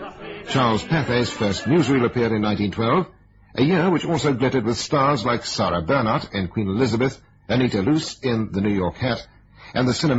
Charles Pathay's first newsreel appeared in 1912, a year which also glittered with stars like Sarah Bernhardt in Queen Elizabeth, Anita Loos in The New York Hat, and the cinema